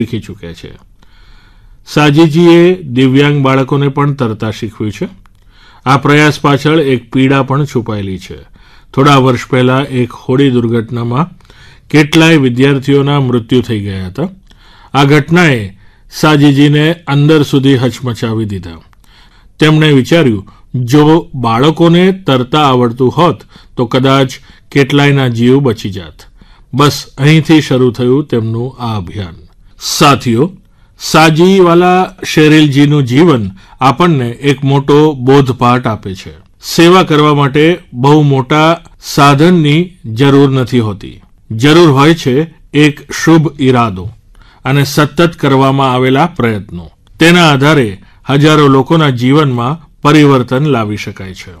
શીખી ચૂક્યા છે. સાજીજીએ દિવ્યાંગ બાળકોને પણ તરતા શીખવ્યું છે. આ પ્રયાસ પાછળ એક પીડા પણ છુપાયેલી છે. થોડા વર્ષ પહેલા એક હોડી દુર્ઘટનામાં કેટલાય વિદ્યાર્થીઓના મૃત્યુ થઈ ગયા હતા. આ ઘટનાએ સાજીજીને અંદર સુધી હચમચાવી દીધા. તેમણે વિચાર્યું, જો બાળકોને તરતા આવડતું હોત તો કદાચ કેટલાયના જીવ બચી જાત. બસ અહીંથી શરૂ થયું તેમનું આ અભિયાન. સાથીઓ, સાજીવાલા શેરીલજીનું જીવન આપણને એક મોટો બોધપાઠ આપે છે. સેવા કરવા માટે બહુ મોટા સાધનની જરૂર નથી હોતી. જરૂર હોય છે એક શુભ ઈરાદો અને સતત કરવામાં આવેલા પ્રયત્નો. તેના આધારે હજારો લોકોના જીવનમાં પરિવર્તન લાવી શકાય છે.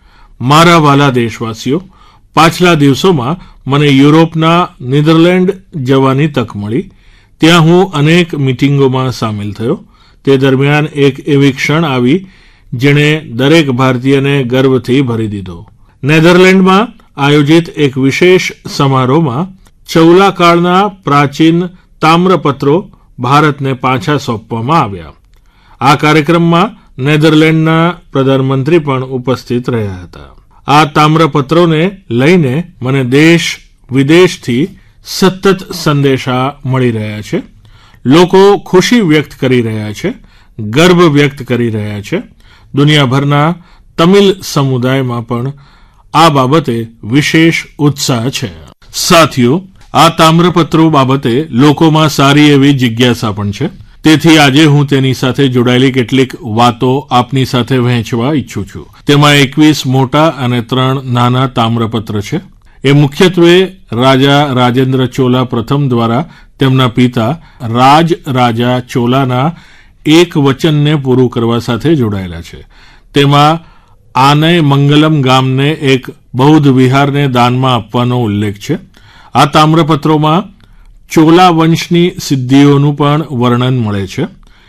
મારા વાલા દેશવાસીઓ, પાછલા દિવસોમાં મને યુરોપના નીધરલેન્ડ જવાની તક મળી. ત્યાં હું અનેક મિટિંગોમાં સામેલ થયો. તે દરમિયાન એક એવી ક્ષણ આવી જેણે દરેક ભારતીયને ગર્વથી ભરી દીધો. નેધરલેન્ડમાં આયોજિત એક વિશેષ સમારોહમાં ચૌલાકાળના પ્રાચીન તામ્રપત્રો ભારતને પાછા સોંપવામાં આવ્યા. આ કાર્યક્રમમાં નેધરલેન્ડના પ્રધાનમંત્રી પણ ઉપસ્થિત રહ્યા હતા. આ તામ્રપત્રોને લઈને મને દેશ વિદેશથી સતત સંદેશા મળી રહ્યા છે. લોકો ખુશી વ્યક્ત કરી રહ્યા છે, ગર્વ વ્યક્ત કરી રહ્યા છે. દુનિયાભરના તમિલ સમુદાયમાં પણ આ બાબતે વિશેષ ઉત્સાહ છે. સાથીઓ, આ તામ્રપત્રો બાબતે લોકોમાં સારી એવી જિજ્ઞાસા પણ છે. તેથી આજે હું તેની સાથે જોડાયેલી કેટલીક વાતો આપની સાથે વહેંચવા ઈચ્છું છું. તેમાં 21 મોટા અને 3 નાના તામ્રપત્ર છે. એ મુખ્યત્વે રાજા રાજેન્દ્ર ચોલા પ્રથમ દ્વારા તેમના પિતા રાજ રાજા ચોલાના એક વચનને પૂરું કરવા સાથે જોડાયેલા છે. તેમાં આનય મંગલમ ગામને એક બૌદ્ધ વિહારને દાનમાં આપવાનો ઉલ્લેખ છે. આ તામ્રપત્રોમાં ચોલા વંશની સિદ્ધિઓનું પણ વર્ણન મળે છે.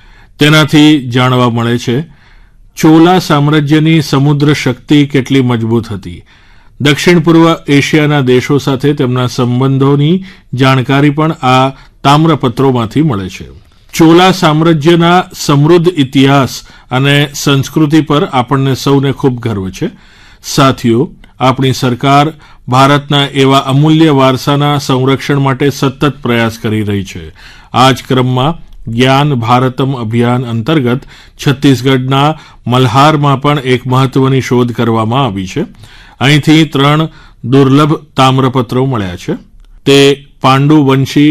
તેનાથી જાણવા મળે છે ચોલા સામ્રાજ્યની સમુદ્ર શક્તિ કેટલી મજબૂત હતી. દક્ષિણ પૂર્વ એશિયાના દેશો સાથે તેમના સંબંધોની જાણકારી પણ આ તામ્રપત્રોમાંથી મળે છે. ચોલા સામ્રાજ્યના સમૃદ્ધ ઇતિહાસ અને સંસ્કૃતિ પર આપણને સૌને ખૂબ ગર્વ છે. સાથીઓ, આપણી સરકાર ભારતના એવા અમૂલ્ય વારસાના સંરક્ષણ માટે સતત પ્રયાસ કરી રહી છે. આ જ ક્રમમાં જ્ઞાન ભારતમ અભિયાન અંતર્ગત છત્તીસગઢના મલ્હારમાં પણ એક મહત્વની શોધ કરવામાં આવી છે. અહીંથી 3 દુર્લભ તામ્રપત્રો મળ્યા છે. તે પાંડુ વંશી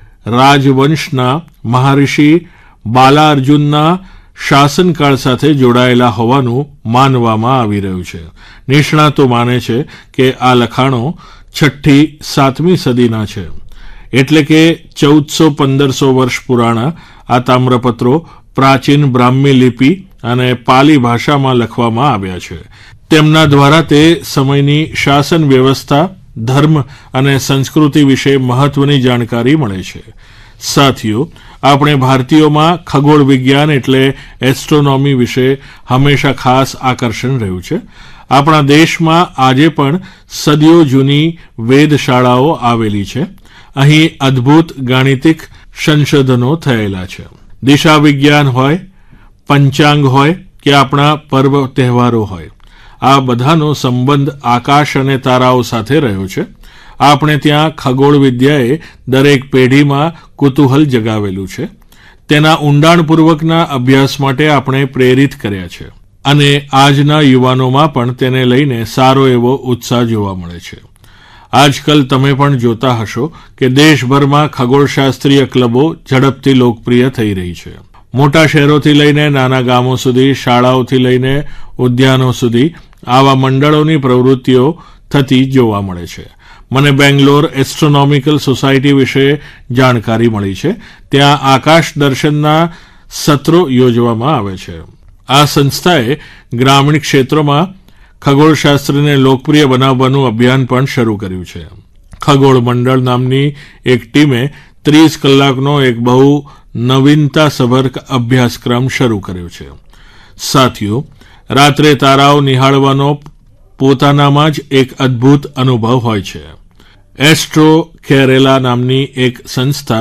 રાજવંશના મહારિષિ બાલાર્જુનના શાસનકાળ સાથે જોડાયેલા હોવાનું માનવામાં આવી રહ્યું છે. નિષ્ણાતો માને છે કે આ લખાણો 6ઠ્ઠી 7મી સદીના છે, એટલે કે 1400-1500 વર્ષ પુરાણા. આ તામ્રપત્રો પ્રાચીન બ્રાહ્મી લિપિ અને પાલી ભાષામાં લખવામાં આવ્યા છે. તેમના દ્વારા તે સમયની શાસન વ્યવસ્થા, ધર્મ અને સંસ્કૃતિ વિશે મહત્વની જાણકારી મળે છે. સાથીઓ, આપણે ભારતીયોમાં ખગોળ વિજ્ઞાન એટલે એસ્ટ્રોનોમી વિશે હંમેશા ખાસ આકર્ષણ રહ્યું છે. આપણા દેશમાં આજે પણ સદીઓ જૂની વેધશાળાઓ આવેલી છે. અહીં અદ્ભુત ગાણિતિક સંશોધનો થયેલા છે. દિશા વિજ્ઞાન હોય, પંચાંગ હોય કે આપણા પર્વ તહેવારો હોય, આ બધાનો સંબંધ આકાશ અને તારાઓ સાથે રહ્યો છે. આપણે ત્યાં ખગોળ વિદ્યાએ દરેક પેઢીમાં કુતૂહલ જગાવેલું છે. તેના ઊંડાણપૂર્વકના અભ્યાસ માટે આપણે પ્રેરિત કર્યા છે અને આજના યુવાનોમાં પણ તેને લઈને સારો એવો ઉત્સાહ જોવા મળે છે. આજકાલ તમે પણ જોતા હશો કે દેશભરમાં ખગોળશાસ્ત્રીય ક્લબો ઝડપથી લોકપ્રિય થઈ રહી છે. મોટા શહેરોથી લઈને નાના ગામો સુધી, શાળાઓથી લઈને ઉદ્યાનો સુધી આવા મંડળોની પ્રવૃત્તિઓ થતી જોવા મળે છે. મને બેંગ્લોર એસ્ટ્રોનોમિકલ સોસાયટી વિશે જાણકારી મળી છે. ત્યાં આકાશ દર્શનના સત્રો યોજવામાં આવે છે. આ સંસ્થાએ ગ્રામીણ ક્ષેત્રોમાં ખગોળશાસ્ત્રને લોકપ્રિય બનાવવાનું અભિયાન પણ શરૂ કર્યું છે. ખગોળ મંડળ નામની એક ટીમે 30 કલાકનો એક બહુ નવીનતાસભર અભ્યાસક્રમ શરૂ કર્યો છે. સાથીઓ, રાત્રે તારાઓ નિહાળવાનો પોતાનામાં જ એક અદ્ભુત અનુભવ હોય છે. એસ્ટ્રો કેરેલા નામની એક સંસ્થા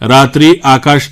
રાત્રિ આકાશ